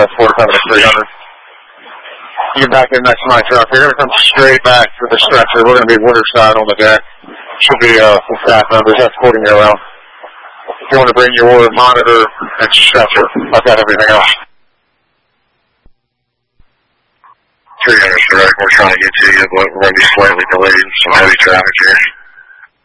that's 45 to 300. You get back in next to my truck. You're going to come straight back to the stretcher. We're going to be waterside on the deck. Should be some staff members escorting you around. If you want to bring your monitor and stretcher, I've got everything else. 300 direct, we're trying to get to you, but we're going to be slightly delayed. Some heavy traffic here.